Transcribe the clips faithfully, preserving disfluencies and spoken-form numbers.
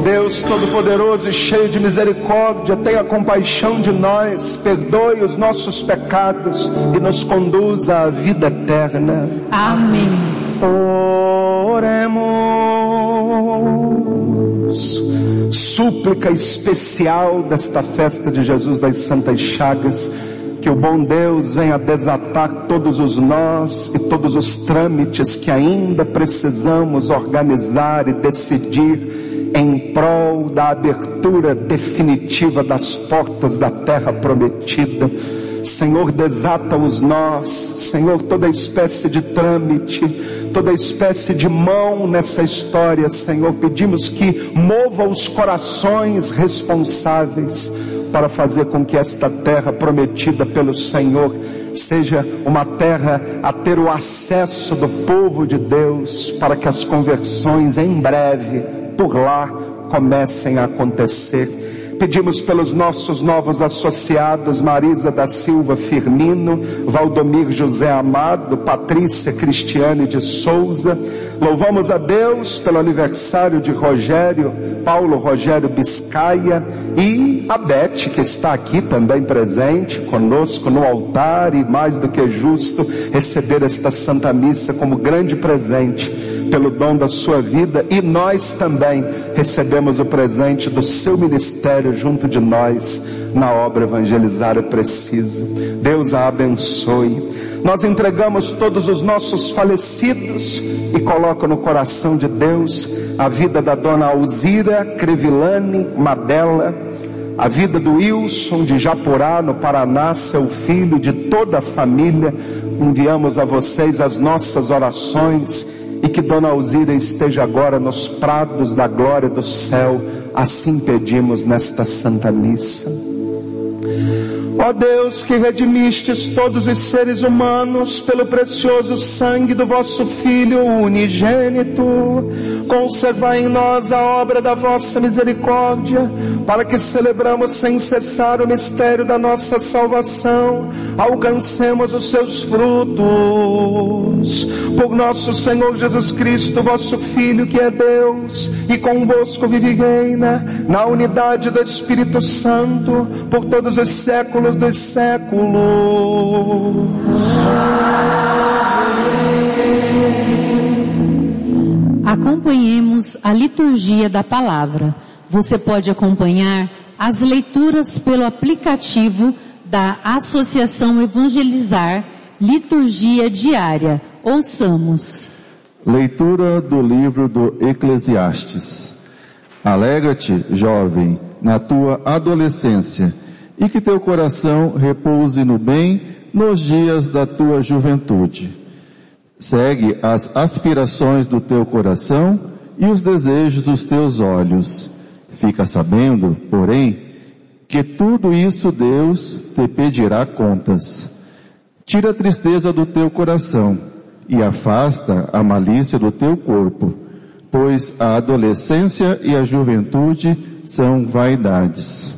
Deus Todo-Poderoso e cheio de misericórdia, tenha compaixão de nós, perdoe os nossos pecados e nos conduza à vida eterna. Amém. Oremos. Súplica especial desta festa de Jesus das Santas Chagas, que o bom Deus venha desatar todos os nós e todos os trâmites que ainda precisamos organizar e decidir em prol da abertura definitiva das portas da terra prometida. Senhor, desata os nós, Senhor, toda espécie de trâmite, toda espécie de mão nessa história, Senhor, pedimos que mova os corações responsáveis para fazer com que esta terra prometida pelo Senhor seja uma terra a ter o acesso do povo de Deus, para que as conversões em breve por lá comecem a acontecer. Pedimos pelos nossos novos associados, Marisa da Silva Firmino, Valdomir José Amado, Patrícia Cristiane de Souza. Louvamos a Deus pelo aniversário de Rogério, Paulo Rogério Biscaia, e a Beth, que está aqui também presente conosco no altar, e mais do que justo receber esta Santa Missa como grande presente pelo dom da sua vida, e nós também recebemos o presente do seu ministério junto de nós na obra Evangelizar é Preciso. Deus a abençoe. Nós entregamos todos os nossos falecidos e coloco no coração de Deus a vida da dona Alzira Crevilane Madela, a vida do Wilson de Japurá, no Paraná, seu filho, de toda a família. Enviamos a vocês as nossas orações, e que Dona Alzira esteja agora nos prados da glória do céu. Assim pedimos nesta Santa Missa. Ó Deus, que redimistes todos os seres humanos pelo precioso sangue do vosso Filho unigênito, conservai em nós a obra da vossa misericórdia, para que celebramos sem cessar o mistério da nossa salvação, alcancemos os seus frutos. Por nosso Senhor Jesus Cristo, vosso Filho, que é Deus, e convosco vive e reina, na unidade do Espírito Santo, por todos os séculos dos séculos. Acompanhemos a liturgia da palavra. Você pode acompanhar as leituras pelo aplicativo da Associação Evangelizar, Liturgia Diária. Ouçamos. Leitura do livro do Eclesiastes. Alegra-te, jovem, na tua adolescência, e que teu coração repouse no bem nos dias da tua juventude. Segue as aspirações do teu coração e os desejos dos teus olhos. Fica sabendo, porém, que tudo isso Deus te pedirá contas. Tira a tristeza do teu coração e afasta a malícia do teu corpo, pois a adolescência e a juventude são vaidades.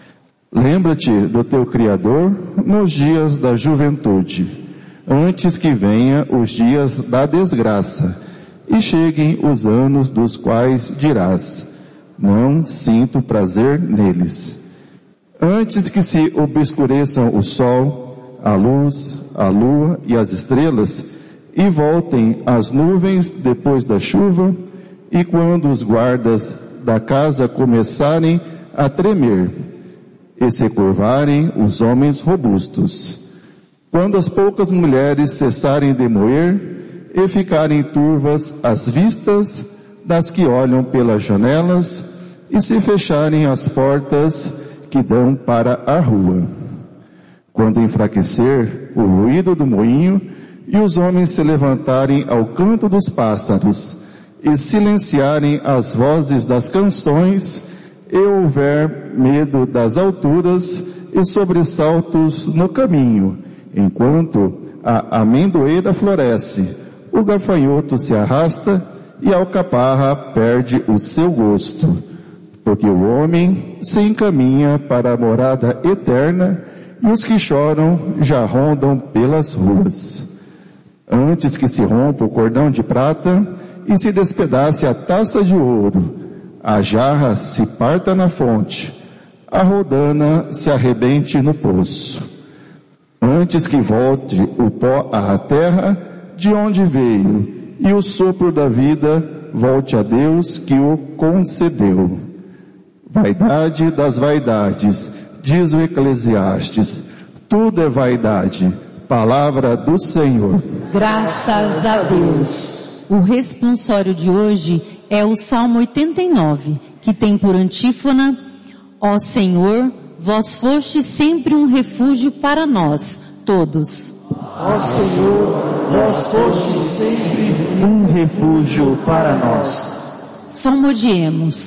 Lembra-te do teu Criador nos dias da juventude, antes que venha os dias da desgraça e cheguem os anos dos quais dirás: não sinto prazer neles. Antes que se obscureçam o sol, a luz, a lua e as estrelas, e voltem as nuvens depois da chuva, e quando os guardas da casa começarem a tremer, e se curvarem os homens robustos. Quando as poucas mulheres cessarem de moer, e ficarem turvas as vistas das que olham pelas janelas, e se fecharem as portas que dão para a rua. Quando enfraquecer o ruído do moinho, e os homens se levantarem ao canto dos pássaros, e silenciarem as vozes das canções, e houver medo das alturas e sobressaltos no caminho, enquanto a amendoeira floresce, o gafanhoto se arrasta e a alcaparra perde o seu gosto, porque o homem se encaminha para a morada eterna e os que choram já rondam pelas ruas. Antes que se rompa o cordão de prata e se despedace a taça de ouro, a jarra se parta na fonte, a rodana se arrebente no poço. Antes que volte o pó à terra, de onde veio, e o sopro da vida volte a Deus que o concedeu. Vaidade das vaidades, diz o Eclesiastes, tudo é vaidade, palavra do Senhor. Graças a Deus. O responsório de hoje é o Salmo oitenta e nove, que tem por antífona: ó Senhor, vós foste sempre um refúgio para nós, todos. Ó Senhor, vós foste sempre um refúgio para nós. Salmodiemos.